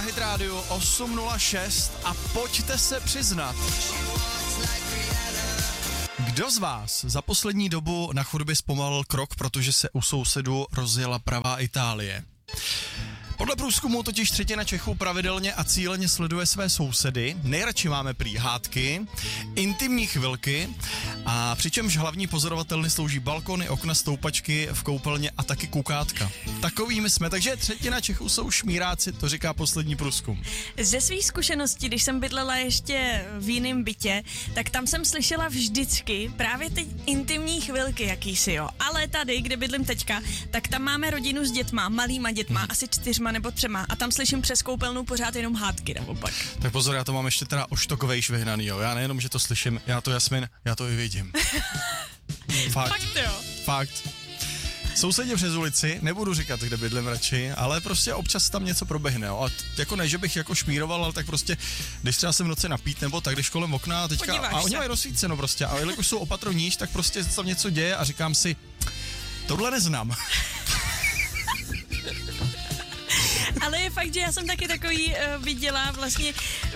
Hit Radio 806 a pojďte se přiznat. Kdo z vás za poslední dobu na chodbě zpomalil krok, protože se u sousedu rozjela pravá Itálie? Podle průzkumu totiž třetina Čechů pravidelně a cíleně sleduje své sousedy, nejradši máme prý hádky, intimní chvilky a přičemž hlavní pozorovatelny slouží balkony, okna, stoupačky v koupelně a taky kukátka. Takovými jsme, takže třetina Čechů jsou šmíráci, to říká poslední průzkum. Ze svých zkušeností, když jsem bydlela ještě v jiném bytě, tak tam jsem slyšela vždycky právě ty intimní chvilky jakýsi, jo. Ale tady, kde bydlím teďka, tak tam máme rodinu s dětma, malýma dětma, asi 4 nebo 3 a tam slyším přes koupelnu pořád jenom hádky naopak. Tak pozor, já to mám ještě teda oštokovejš vyhnaný, jo. Já nejenom, že to slyším, já to Jasmin, já to i vidím. Fakt jo. Fakt. Sousedě přes ulici, nebudu říkat, kde bydlím radši, ale prostě občas tam něco proběhne, jo. A jako ne, že bych jako šmíroval, ale tak prostě, když třeba jsem v noci napít, nebo tak, když kolem okna a teďka, a oni mají rozsvíceno prostě, a jelikož jsou opatro níž, tak prostě tam něco děje a říkám si, tohle neznám. Ale je fakt, že já jsem taky takový viděla vlastně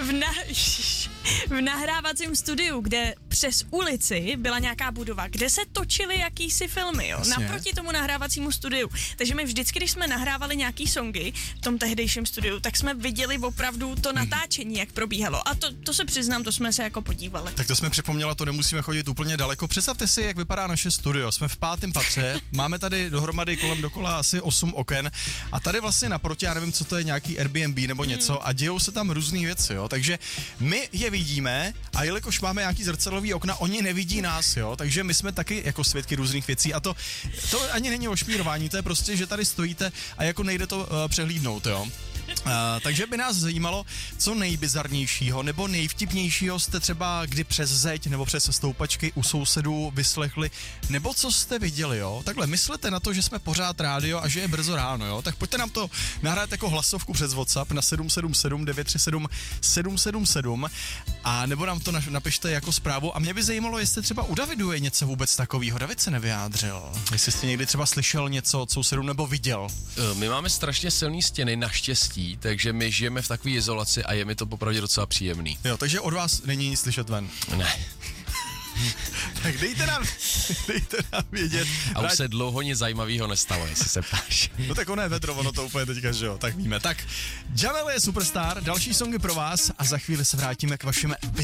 v nahrávacím studiu, kde přes ulici byla nějaká budova, kde se točily jakýsi filmy, jo, naproti tomu nahrávacímu studiu. Takže my vždycky, když jsme nahrávali nějaký songy v tom tehdejším studiu, tak jsme viděli opravdu to natáčení, jak probíhalo. A to se přiznám, to jsme se jako podívali. Tak to jsme připomněla, to nemusíme chodit úplně daleko. Představte si, jak vypadá naše studio. Jsme v 5. patře, máme tady dohromady kolem dokola asi 8 oken a tady vlastně naproti, já nevím, co to je, nějaký Airbnb nebo něco a dějou se tam různé věci, jo. Takže my je vidíme a jelikož máme nějaký zrcadlový okna, oni nevidí nás, jo. Takže my jsme taky jako svědky různých věcí a to ani není o šmírování, to je prostě, že tady stojíte a jako nejde to přehlídnout, jo. Takže by nás zajímalo, co nejbizarnějšího nebo nejvtipnějšího jste třeba kdy přes zeď nebo přes stoupačky u sousedů vyslechli, nebo co jste viděli, jo. Takhle myslete na to, že jsme pořád rádio a že je brzo ráno, jo. Tak pojďte nám to nahrát jako hlasovku přes WhatsApp na 777 937 777 a nebo nám to napište jako zprávu a mě by zajímalo, jestli třeba u Davidu je něco vůbec takového. David se nevyjádřil. Jestli jste někdy třeba slyšel něco od sousedů nebo viděl. My máme strašně silný stěny, naštěstí, takže my žijeme v takové izolaci a je mi to popravdě docela příjemný. Jo, takže od vás není nic slyšet ven. Ne. Tak dejte nám vědět. A už se dlouho nic zajímavého nestalo, jestli se ptáš. No tak ono je vedro, ono to úplně teďka, že jo, tak víme. Tak, Jamel je superstar, další songy pro vás a za chvíli se vrátíme k vašim